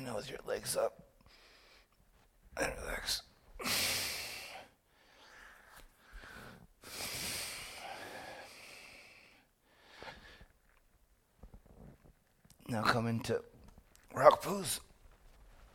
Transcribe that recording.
And now with your legs up. And relax. Now come into rock pose.